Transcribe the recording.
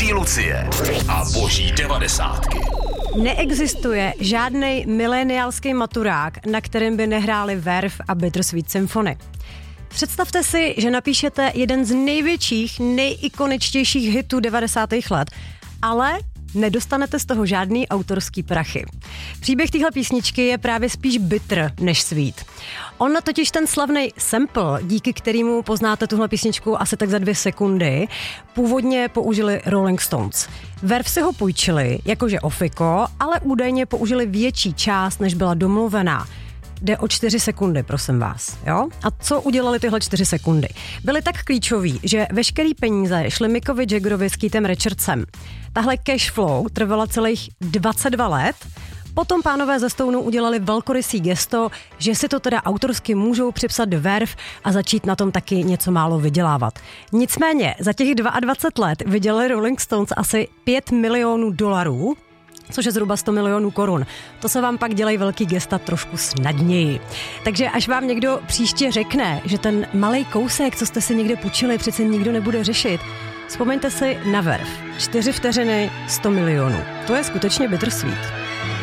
Boží Lucie a Boží 90. Neexistuje žádnej mileniálský maturák, na kterém by nehráli Verve a Bittersweet Symphony. Představte si, že napíšete jeden z největších, nejikoničtějších hitů 90. let, ale nedostanete z toho žádný autorský prachy. Příběh téhle písničky je právě spíš bitter než sweet. On totiž ten slavný sample, díky kterému poznáte tuhle písničku asi tak za 2 sekundy, původně použili Rolling Stones. Verve si ho půjčili, jakože ofiko, ale údajně použili větší část, než byla domluvená. Jde o 4 sekundy, prosím vás. Jo? A co udělali tyhle 4 sekundy? Byly tak klíčoví, že veškerý peníze šly Mickovi Jaggerovi s Keithem Richardsem. Tahle cash flow trvala celých 22 let. Potom pánové ze Stoneu udělali velkorysý gesto, že si to teda autorsky můžou připsat do Verve a začít na tom taky něco málo vydělávat. Nicméně za těch 22 let vydělali Rolling Stones asi $5 milionů, což je zhruba 100 milionů korun. To se vám pak dělají velký gesta trošku snadněji. Takže až vám někdo příště řekne, že ten malej kousek, co jste si někde půjčili, přece nikdo nebude řešit, vzpomeňte si na Verve. 4 vteřiny, 100 milionů. To je skutečně bittersweet.